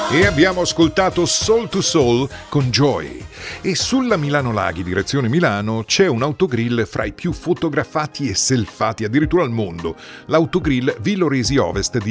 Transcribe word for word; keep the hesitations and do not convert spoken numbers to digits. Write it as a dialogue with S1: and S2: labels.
S1: E abbiamo ascoltato Soul to Soul con Joy. E sulla Milano Laghi, direzione Milano, c'è un autogrill fra i più fotografati e selfati addirittura al mondo. L'autogrill Villoresi Ovest di